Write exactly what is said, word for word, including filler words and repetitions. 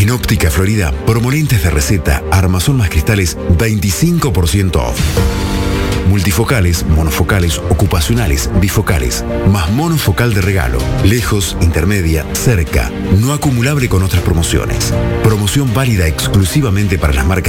En Óptica Florida, promolentes de receta, armazón más cristales, veinticinco por ciento off. Multifocales, monofocales, ocupacionales, bifocales, más monofocal de regalo, lejos, intermedia, cerca, no acumulable con otras promociones. Promoción válida exclusivamente para las marcas